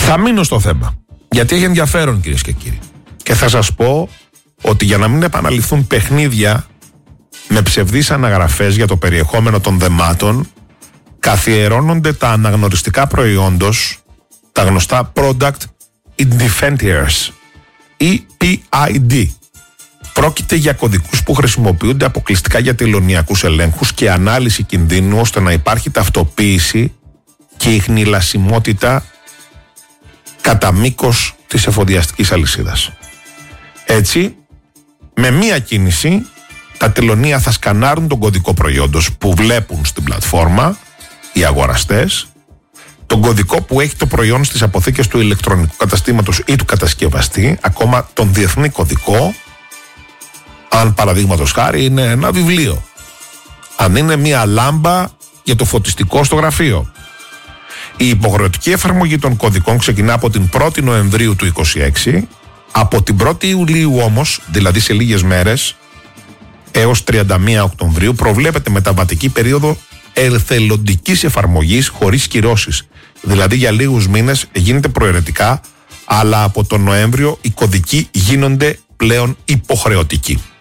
Θα μείνω στο θέμα, γιατί έχει ενδιαφέρον, κυρίες και κύριοι. Και θα σας πω ότι για να μην επαναληφθούν παιχνίδια με ψευδείς αναγραφές για το περιεχόμενο των δεμάτων, καθιερώνονται τα αναγνωριστικά προϊόντος, τα γνωστά Product Identifiers, EPID. Πρόκειται για κωδικούς που χρησιμοποιούνται αποκλειστικά για τελωνειακούς ελέγχους και ανάλυση κινδύνου, ώστε να υπάρχει ταυτοποίηση και ιχνηλασιμότητα κατά μήκος της εφοδιαστικής αλυσίδας. Έτσι, με μία κίνηση, τα τελωνεία θα σκανάρουν τον κωδικό προϊόντος που βλέπουν στην πλατφόρμα οι αγοραστές, τον κωδικό που έχει το προϊόν στις αποθήκες του ηλεκτρονικού καταστήματος ή του κατασκευαστή, ακόμα τον διεθνή κωδικό, αν παραδείγματος χάρη είναι ένα βιβλίο, αν είναι μία λάμπα για το φωτιστικό στο γραφείο. Η υποχρεωτική εφαρμογή των κωδικών ξεκινά από την 1η Νοεμβρίου του 2026, από την 1η Ιουλίου όμως, δηλαδή σε λίγες μέρες, έως 31 Οκτωβρίου προβλέπεται μεταβατική περίοδο εθελοντικής εφαρμογής χωρίς κυρώσεις. Δηλαδή για λίγους μήνες γίνεται προαιρετικά, αλλά από τον Νοέμβριο οι κωδικοί γίνονται πλέον υποχρεωτικοί.